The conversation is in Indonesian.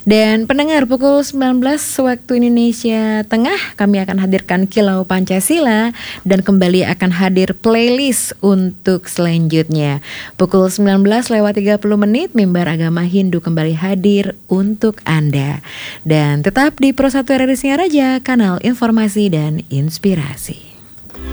Dan pendengar, pukul 19 waktu Indonesia Tengah kami akan hadirkan Kilau Pancasila dan kembali akan hadir playlist untuk selanjutnya. Pukul 19:30 Mimbar Agama Hindu kembali hadir untuk Anda. Dan tetap di Pro 1 RRI Singaraja, kanal informasi dan inspirasi.